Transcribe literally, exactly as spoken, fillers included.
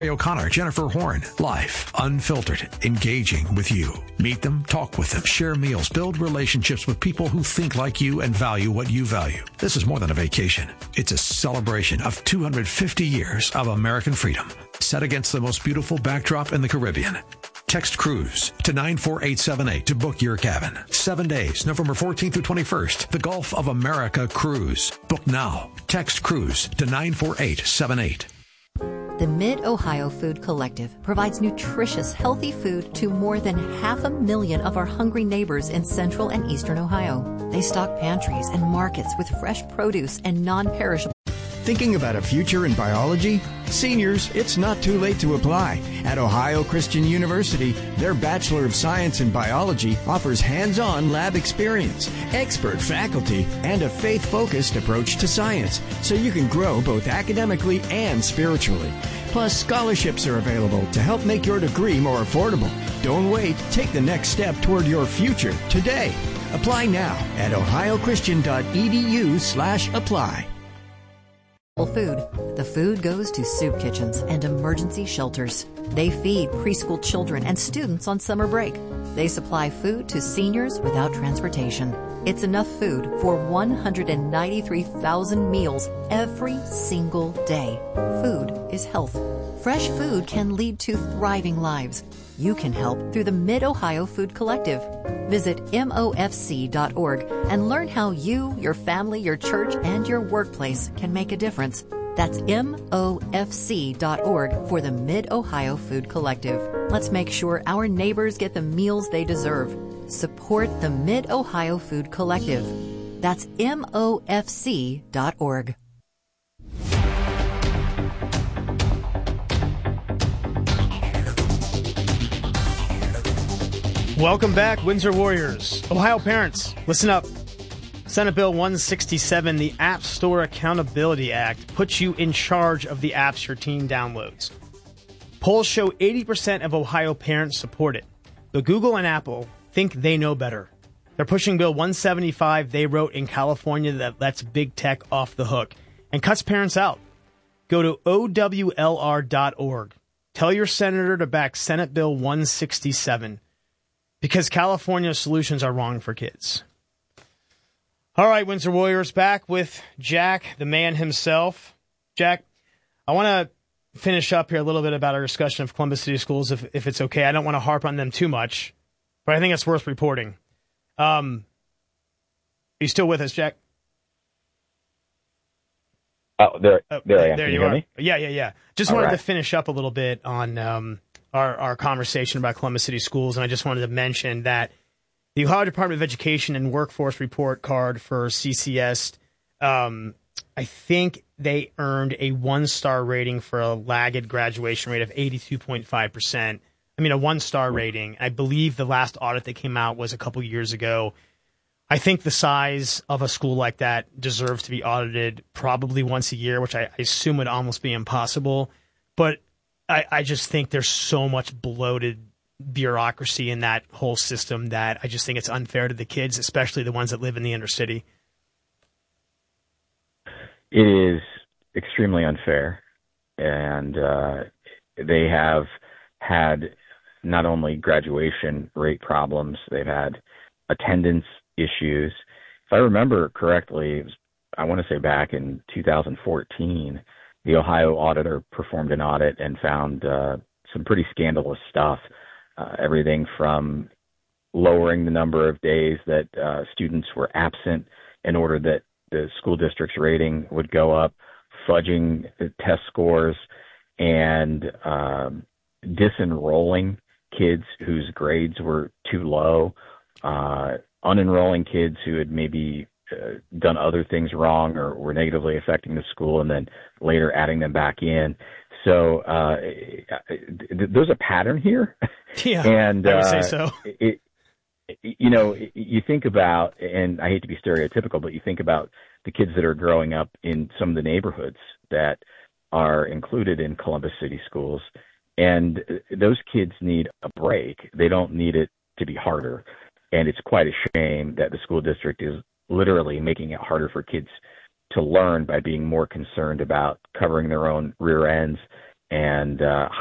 O'Connor, Jennifer Horn. Life, unfiltered, engaging with you. Meet them, talk with them, share meals, build relationships with people who think like you and value what you value. This is more than a vacation. It's a celebration of two hundred fifty years of American freedom, set against the most beautiful backdrop in the Caribbean. Text cruise to nine four eight seven eight to book your cabin. Seven days, November fourteenth through twenty-first. The Gulf of America Cruise. Book now. Text cruise to nine four eight seven eight. The Mid-Ohio Food Collective provides nutritious, healthy food to more than half a million of our hungry neighbors in central and eastern Ohio. They stock pantries and markets with fresh produce and non-perishable. Thinking about a future in biology? Seniors, it's not too late to apply. At Ohio Christian University, their Bachelor of Science in Biology offers hands-on lab experience, expert faculty, and a faith-focused approach to science, so you can grow both academically and spiritually. Plus, scholarships are available to help make your degree more affordable. Don't wait. Take the next step toward your future today. Apply now at ohiochristian.edu slash apply. Food. The food goes to soup kitchens and emergency shelters. They feed preschool children and students on summer break. They supply food to seniors without transportation. It's enough food for one hundred ninety-three thousand meals every single day. Food is health. Fresh food can lead to thriving lives. You can help through the Mid-Ohio Food Collective. Visit M O F C dot org and learn how you, your family, your church, and your workplace can make a difference. That's M O F C dot org for the Mid-Ohio Food Collective. Let's make sure our neighbors get the meals they deserve. Support the Mid-Ohio Food Collective. That's M O F C dot org. Welcome back, Windsor Warriors. Ohio parents, listen up. Senate Bill one sixty-seven, the App Store Accountability Act, puts you in charge of the apps your teen downloads. Polls show eighty percent of Ohio parents support it, but Google and Apple think they know better. They're pushing Bill one seventy-five they wrote in California that lets big tech off the hook and cuts parents out. Go to O W L R dot org. Tell your senator to back Senate Bill one sixty-seven. Because California's solutions are wrong for kids. All right, Windsor Warriors, back with Jack, the man himself. Jack, I want to finish up here a little bit about our discussion of Columbus City Schools, if, if it's okay. I don't want to harp on them too much, but I think it's worth reporting. Um, are you still with us, Jack? Oh, there, oh, there I am. There Can you, you are. hear me? Yeah, yeah, yeah. Just All wanted right. to finish up a little bit on um, our, our conversation about Columbus City Schools, and I just wanted to mention that the Ohio Department of Education and Workforce Report Card for C C S, um, I think they earned a one-star rating for a lagged graduation rate of eighty-two point five percent. I mean, a one-star rating. I believe the last audit that came out was a couple years ago. I think the size of a school like that deserves to be audited probably once a year, which I, I assume would almost be impossible. But I, I just think there's so much bloated bureaucracy in that whole system that I just think it's unfair to the kids, especially the ones that live in the inner city. It is extremely unfair, and uh, they have had not only graduation rate problems, they've had attendance issues. If I remember correctly, it was, I want to say back in two thousand fourteen, the Ohio auditor performed an audit and found uh, some pretty scandalous stuff. Uh, everything from lowering the number of days that uh, students were absent in order that the school district's rating would go up, fudging test scores, and um, disenrolling kids whose grades were too low, uh, unenrolling kids who had maybe uh, done other things wrong or were negatively affecting the school, and then later adding them back in. So uh, there's a pattern here. Yeah, and, I would uh, say so. It, you know, you think about, and I hate to be stereotypical, but you think about the kids that are growing up in some of the neighborhoods that are included in Columbus City Schools, and those kids need a break. They don't need it to be harder. And it's quite a shame that the school district is literally making it harder for kids to learn by being more concerned about covering their own rear ends and uh,